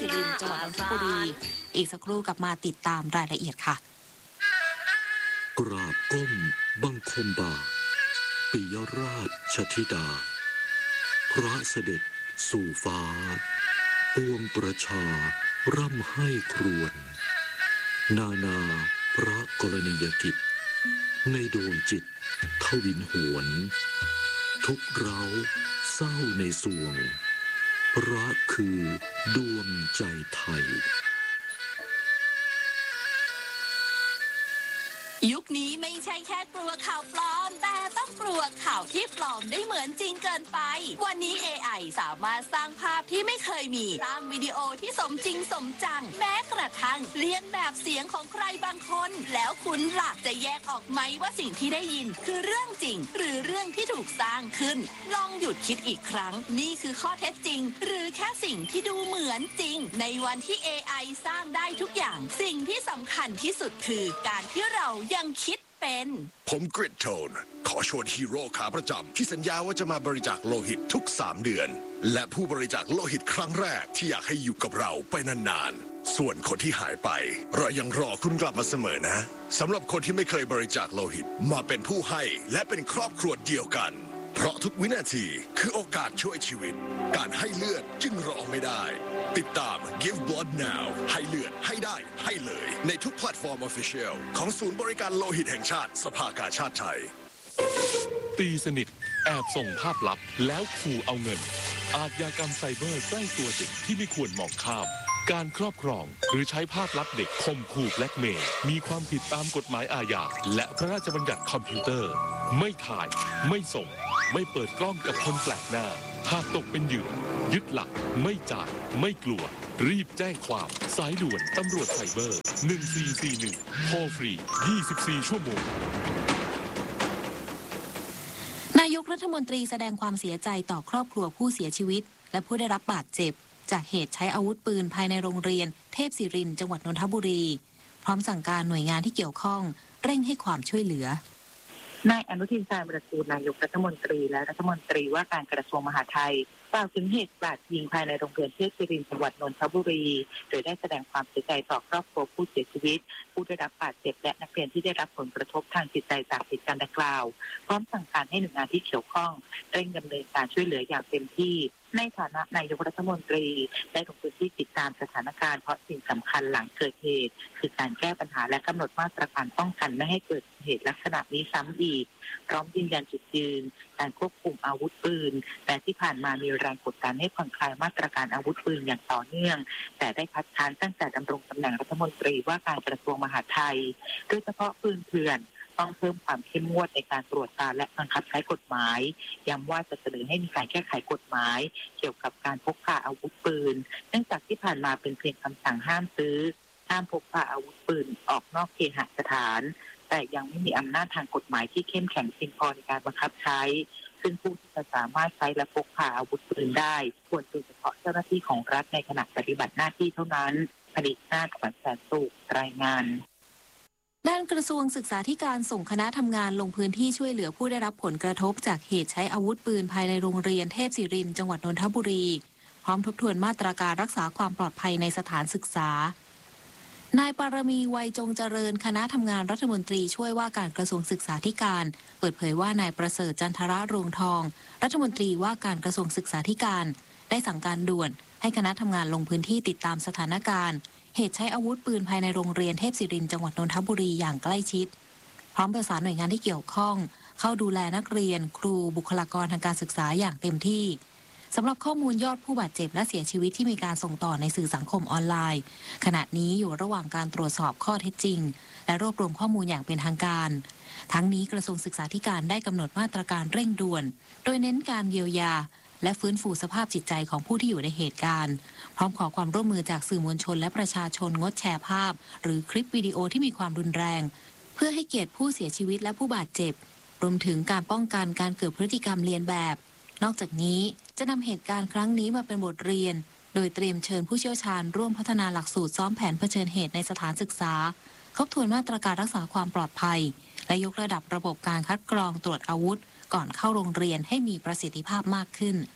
ศิรินทร์จังหวัดนนทบุรีอีกสักครู่กลับมาติดตามรายละเอียดค่ะกราบก้มบังคมบาปิยราชธิดาพระเสด็จสู่ฟ้าปวงประชาร่ำให้ครวญนานาพระกรณียกิจในดวงจิตทวินหวนทุกเร้าเศร้าในสวงพระคือดวงใจไทยยุคนี้ไม่ใช่แค่กลัวข่าวปลอมแต่ต้องกลัวข่าวที่ปลอมได้เหมือนจริงเกินไปวันนี้ AI สามารถสร้างภาพที่ไม่เคยมีสร้างวิดีโอที่สมจริงสมจังแม้กระทั่งเลียนแบบเสียงของใครบางคนแล้วคุณล่ะจะแยกออกไหมว่าสิ่งที่ได้ยินคือเรื่องจริงหรือเรื่องที่ถูกสร้างขึ้นลองหยุดคิดอีกครั้งนี่คือข้อเท็จจริงหรือแค่สิ่งที่ดูเหมือนจริงในวันที่ AI สร้างได้ทุกอย่างสิ่งที่สำคัญที่สุดคือการที่เรายังคิดเป็นผมกริดโทนขอชวนฮีโร่ขาประจำที่สัญญาว่าจะมาบริจาคโลหิตทุก3 เดือนและผู้บริจาคโลหิตครั้งแรกที่อยากให้อยู่กับเราไปนานๆส่วนคนที่หายไปเรายังรอคุณกลับมาเสมอนะสำหรับคนที่ไม่เคยบริจาคโลหิตมาเป็นผู้ให้และเป็นครอบครัวเดียวกันเพราะทุกวินาทีคือโอกาสช่วยชีวิตการให้เลือดจึงรอไม่ได้ติดตาม Give Blood Now ให้เลือดให้ได้ให้เลยในทุกแพลตฟอร์ม Official ของศูนย์บริการโลหิตแห่งชาติสภากาชาดไทยตีสนิทแอบส่งภาพลับแล้วขู่เอาเงินอาชญากรรมไซเบอร์ใกล้ตัวเด็กที่ไม่ควรมองข้ามการครอบครองหรือใช้ภาพลับเด็กข่มขู่แบล็กเมย์มีความผิดตามกฎหมายอาญาและพระราชบัญญัติคอมพิวเตอร์ไม่ถ่ายไม่ส่งไม่เปิดกล้องกับคนแปลกหน้าหากตกเป็นเหยื่อยึดหลักไม่จ่ายไม่กลัวรีบแจ้งความสายด่วนตำรวจไซเบอร์1441โทรฟรี24 ชั่วโมงนายกรัฐมนตรีแสดงความเสียใจต่อครอบครัวผู้เสียชีวิตและผู้ได้รับบาดเจ็บจากเหตุใช้อาวุธปืนภายในโรงเรียนเทพศิรินทร์จังหวัดนนทบุรีพร้อมสั่งการหน่วยงานที่เกี่ยวข้องเร่งให้ความช่วยเหลือนายอนุทินชาญวิรากูลนายกรัฐมนตรีและรัฐมนตรีว่าการกระทรวงมหาดไทยกล่าวถึงเหตุกราดยิงภายในโรงเรียนเทพศิรินทร์จังหวัดนนทบุรีโดยได้แสดงความเสียใจต่อครอบครัวผู้เสียชีวิตผู้ได้รับบาดเจ็บและนักเรียนที่ได้รับผลกระทบทางจิตใจจากเหตุการณ์ดังกล่าวพร้อมสั่งการให้หน่วยงานที่เกี่ยวข้องเร่งดำเนินการช่วยเหลืออย่างเต็มที่ในฐานะนายกรัฐมนตรีได้ลงพื้นที่ติดตามสถานการณ์เพราะสิ่งสำคัญหลังเกิดเหตุคือการแก้ปัญหาและกำหนดมาตรการป้องกันไม่ให้เกิดเหตุลักษณะนี้ซ้ำอีกพร้อมยืนยันจุดยืนการควบคุมอาวุธปืนแต่ที่ผ่านมามีแรงกดดันให้ผ่อนคลายมาตรการอาวุธปืนอย่างต่อเนื่องแต่ได้คัดค้านตั้งแต่ดำรงตำแหน่งรัฐมนตรีว่าการกระทรวงมหาดไทยโดยเฉพาะปืนเถื่อนต้องเพิ่มความเข้มงวดในการตรวจตาและบังคับใช้กฎหมายย้ำว่าจะเสนอให้มีการแก้ไขกฎหมายเกี่ยวกับการพกพาอาวุธปืนเนื่องจากที่ผ่านมาเป็นเพียงคำสั่งห้ามซื้อห้ามพกพาอาวุธปืนออกนอกเคหสถานแต่ยังไม่มีอำนาจทางกฎหมายที่เข้มแข็งเพียงพอในการบังคับใช้ซึ่งผู้ที่จะสามารถใช้และพกพาอาวุธปืนได้ควรเป็นเฉพาะเจ้าหน้าที่ของรัฐในขณะปฏิบัติหน้าที่เท่านั้นผลิตหน้าขวัญแสนสุขรายงานด้านกระทรวงศึกษาธิการส่งคณะทำงานลงพื้นที่ช่วยเหลือผู้ได้รับผลกระทบจากเหตุใช้อาวุธปืนภายในโรงเรียนเทพศิรินทร์จังหวัดนนทบุรีพร้อมทบทวนมาตรการรักษาความปลอดภัยในสถานศึกษานายปารมีไวยจงเจริญคณะทำงานรัฐมนตรีช่วยว่าการกระทรวงศึกษาธิการเปิดเผยว่านายประเสริฐจันทระรวงทองรัฐมนตรีว่าการกระทรวงศึกษาธิการได้สั่งการด่วนให้คณะทำงานลงพื้นที่ติดตามสถานการณ์เหตุใช้อาวุธปืนภายในโรงเรียนเทพศิรินทร์จังหวัดนนทบุรีอย่างใกล้ชิดพร้อมประสานหน่วยงานที่เกี่ยวข้องเข้าดูแลนักเรียนครูบุคลากรทางการศึกษาอย่างเต็มที่สำหรับข้อมูลยอดผู้บาดเจ็บและเสียชีวิตที่มีการส่งต่อในสื่อสังคมออนไลน์ขณะนี้อยู่ระหว่างการตรวจสอบข้อเท็จจริงและรวบรวมข้อมูลอย่างเป็นทางการทั้งนี้กระทรวงศึกษาธิการได้กำหนดมาตรการเร่งด่วนโดยเน้นการเยียวยาและฟื้นฟูสภาพจิตใจของผู้ที่อยู่ในเหตุการณ์พร้อมขอความร่วมมือจากสื่อมวลชนและประชาชนงดแชร์ภาพหรือคลิปวิดีโอที่มีความรุนแรงเพื่อให้เกียรติผู้เสียชีวิตและผู้บาดเจ็บรวมถึงการป้องกันการเกิดพฤติกรรมเลียนแบบนอกจากนี้จะนำเหตุการณ์ครั้งนี้มาเป็นบทเรียนโดยเตรียมเชิญผู้เชี่ยวชาญร่วมพัฒนาหลักสูตรซ้อมแผนเผชิญเหตุในสถานศึกษาทบทวนมาตรการรักษาความปลอดภัยและยกระดับระบบการคัดกรองตรวจอาวุธก่อนเข้าโรงเรียนให้มีประสิทธิภาพมากขึ้น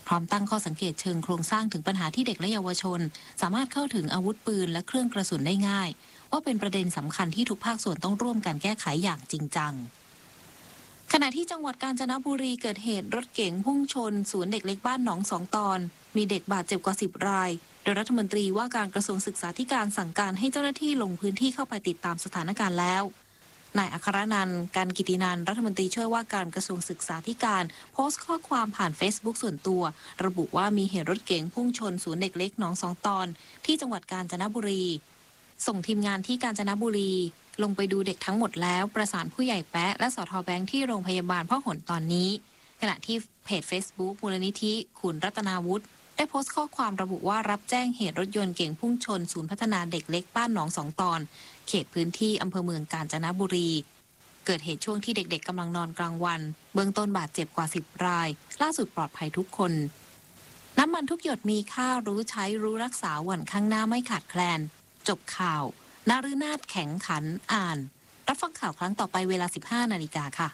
พร้อมตั้งข้อสังเกตเชิงโครงสร้างถึงปัญหาที่เด็กและเยาวชนสามารถเข้าถึงอาวุธปืนและเครื่องกระสุนได้ง่ายว่าเป็นประเด็นสำคัญที่ทุกภาคส่วนต้องร่วมกันแก้ไขอย่างจริงจังขณะที่จังหวัดกาญจนบุรีเกิดเหตุรถเก๋งพุ่งชนศูนย์เด็กเล็กบ้านหนองสองตอนมีเด็กบาดเจ็บกว่า10 รายโดยรัฐมนตรีว่าการกระทรวงศึกษาธิการสั่งการให้เจ้าหน้าที่ลงพื้นที่เข้าไปติดตามสถานการณ์แล้วนายอัครนันท์ การกิตินันท์รัฐมนตรีช่วยว่าการกระทรวงศึกษาธิการโพสต์ข้อความผ่าน Facebook ส่วนตัวระบุว่ามีเหตุรถเก๋งพุ่งชนศูนย์เด็กเล็กหนองสองตอนที่จังหวัดกาญจนบุรีส่งทีมงานที่กาญจนบุรีลงไปดูเด็กทั้งหมดแล้วประสานผู้ใหญ่แป๊ะและสท.แบงค์ที่โรงพยาบาลพหลตอนนี้ขณะที่เพจ Facebook มูลนิธิขุนรัตนาวุฒิได้โพสต์ข้อความระบุว่ารับแจ้งเหตุรถยนต์เก๋งพุ่งชนศูนย์พัฒนาเด็กเล็กบ้านหนองสองตอนเขตพื้นที่อำเภอเมืองกาญจนบุรีเกิดเหตุช่วงที่เด็กๆกำลังนอนกลางวันเบื้องต้นบาดเจ็บกว่า10 รายล่าสุดปลอดภัยทุกคนน้ำมันทุกหยดมีค่ารู้ใช้รู้รักษาวันข้างหน้าไม่ขาดแคลนจบข่าวนาฤนาถแข็งขันอ่านรับฟังข่าวครั้งต่อไปเวลา 15 นาฬิกาค่ะ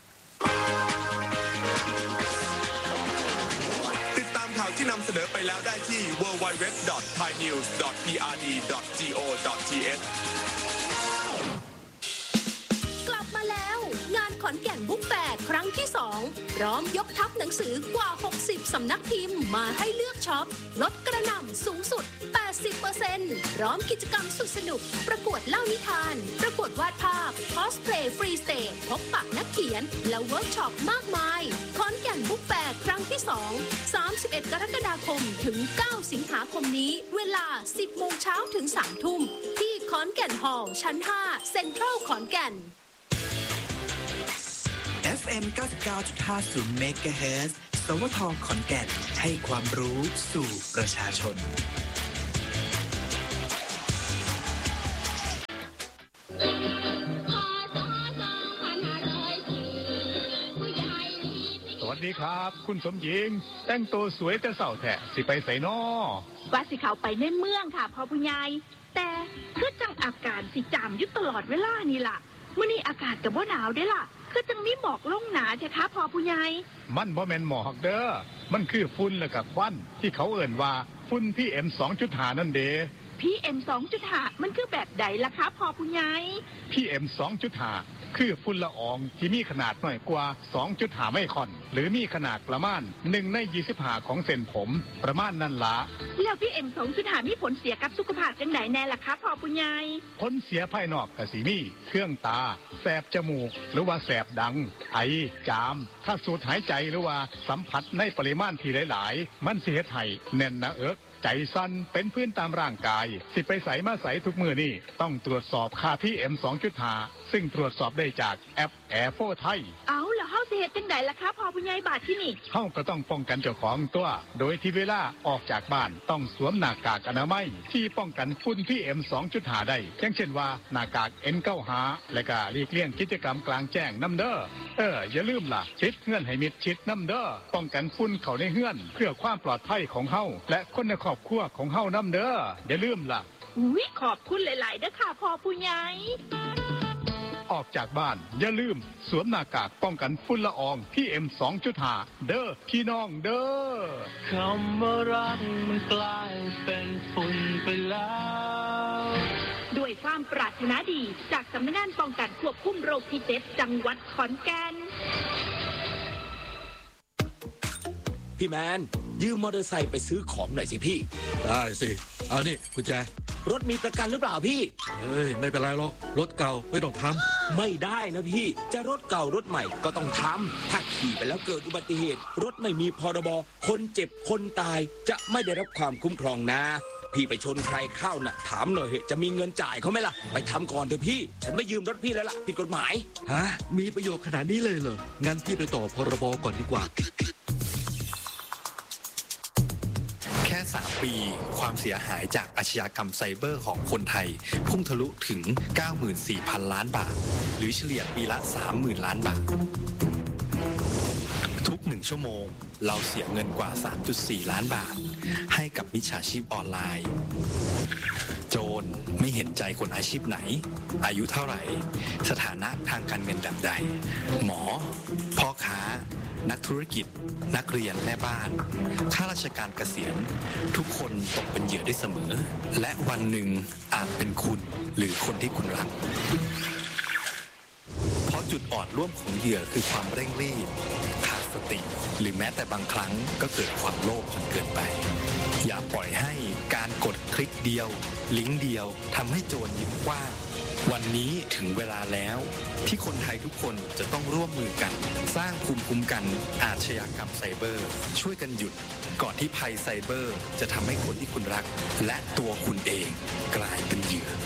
ติดตามข่าวที่นำเสนอไปแล้วได้ที่ www.thainews.prd.go.th กลับมาแล้วงานขอนแก่นบุ๊กแฟร์ครั้งที่ 2 พร้อมยกทัพหนังสือกว่า 60 สำนักพิมพ์มาให้เลือกช็อปลดกระหน่ำสูงสุด 80% พร้อมกิจกรรมสุดสนุกประกวดเล่านิทานประกวดวาดภาพคอสเพลย์ฟรีสเตจพบปะนักเขียนและเวิร์กช็อปมากมายขอนแก่นบุ๊กแฟร์ครั้งที่ 2 31 กรกฎาคมถึง 9 สิงหาคมนี้เวลา 10 โมงเช้าถึง 3 ทุ่มที่ขอนแก่นฮอลล์ชั้น 5 เซ็นทรัลขอนแก่น FM 99.50 MHz สวท.ขอนแก่นให้ความรู้สู่ประชาชนสวัสดีครับคุณสมหญิงแต่งตัวสวยแต่เสาแท้สิไปใส่นอว่าสิเขาไปในเมืองค่ะพ่อผู้ใหญ่แต่คือจังอากาศสิจามอยู่ตลอดเวลานี่ล่ะมื้อนี้อากาศก็บ่หนาวเด้ล่ะคือจังมีหมอกลงหนาใช่คะพ่อผู้ใหญ่มันบ่แม่นหมอกเด้อมันคือฝุ่นและก็ควันที่เขาเอิ้นว่าฝุ่น PM 2.5 นั่นเด้ PM 2.5 มันคือแบบใดล่ะคะพ่อผู้ใหญ่ PM 2.5 คือฝุ่นละอองที่มีขนาดน้อยกว่า 2.5 ไมครอนหรือมีขนาดประมาณ1 ใน 25 ของเส้นผมประมาณนั้นละแล้ว PM 2.5 มีผลเสียกับสุขภาพจังไดแน่ล่ะคะพ่อผู้ใหญ่ผลเสียภายนอกก็สิมีเครื่องตาแสบจมูกหรือว่าแสบดังไอจามถ้าสูดหายใจหรือว่าสัมผัสในปริมาณที่หลายๆมันสิเฮ็ดให้แน่นหน้าอกใจสั่นเป็นพื้นตามร่างกายสิไปใส่มาใส่ทุกมือนี่ต้องตรวจสอบค่า PM 2.5 ซึ่งตรวจสอบได้จากแอป Airflow ไทยเอาแล้วเฮาสิเฮ็ดจังไดล่ะคะพ่อผู้ใหญ่บาดที่นี่เฮาก็ต้องป้องกันเจ้าของตัวโดยที่เวลาออกจากบ้านต้องสวมหน้ากากอนามัยที่ป้องกันฝุ่น PM 2.5 ได้อย่างเช่นว่าหน้ากาก N95 และก็หลีกเลี่ยงกิจกรรมกลางแจ้งนำเด้ออย่าลืมล่ะปิดเฮือนให้มิดชิดนำเด้อป้องกันฝุ่นเข้าในเฮือนเพื่อความปลอดภัยของเฮาและคนในครอบครัวของเฮานำเด้ออย่าลืมล่ะอุ๊ยขอบคุณหลายๆเด้อค่ะพ่อผู้ใหญ่ออกจากบ้านอย่าลืมสวมหน้ากากป้องกันฝุ่นละออง PM 2.5 เด้อพี่น้องเด้อคำว่ารักมันกลายเป็นฝุ่นไปแล้วด้วยความปรารถนาดีจากสำนักงานป้องกันควบคุมโรคที่ 7 จังหวัดขอนแก่นพี่แมนยืมมอเตอร์ไซค์ไปซื้อของหน่อยสิพี่ได้สิเอานี่กุญแจรถมีประกันหรือเปล่าพี่ไม่เป็นไรหรอกรถเก่าไม่ต้องทำไม่ได้นะพี่จะรถเก่ารถใหม่ก็ต้องทำถ้าขี่ไปแล้วเกิดอุบัติเหตุรถไม่มีพรบคนเจ็บคนตายจะไม่ได้รับความคุ้มครองนะพี่ไปชนใครเข้าน่ะถามหน่อยจะมีเงินจ่ายเขาไหมล่ะไปทำก่อนเถอะพี่ฉันไม่ยืมรถพี่แล้วล่ะผิดกฎหมายมีประโยชน์ขนาดนี้เลยเหรองั้นพี่ไปต่อพรบก่อนดีกว่าแค่3 ปีความเสียหายจากอาชญากรรมไซเบอร์ของคนไทยพุ่งทะลุถึง 94,000 ล้านบาทหรือเฉลี่ยปีละ 30,000 ล้านบาททุก1 ชั่วโมงเราเสียเงินกว่า 3.4 ล้านบาทให้กับมิจฉาชีพออนไลน์โจรไม่เห็นใจคนอาชีพไหนอายุเท่าไหร่สถานะทางการเงินแบบใดหมอพ่อค้านักธุรกิจ นักเรียนแม่บ้านข้าราชการเกษียณทุกคนตกเป็นเหยื่อได้เสมอและวันหนึ่งอาจเป็นคุณหรือคนที่คุณรักเพราะจุดอ่อนร่วมของเหยื่อคือความเร่งรีบขาดสติหรือแม้แต่บางครั้งก็เกิดความโลภจนเกินไปอย่าปล่อยให้การกดคลิกเดียวลิงก์เดียวทำให้โจรยิ้มกว้างวันนี้ถึงเวลาแล้วที่คนไทยทุกคนจะต้องร่วมมือกันสร้างภูมิคุ้มกันอาชญากรรมไซเบอร์ช่วยกันหยุดก่อนที่ภัยไซเบอร์จะทำให้คนที่คุณรักและตัวคุณเองกลายเป็นเหยื่อ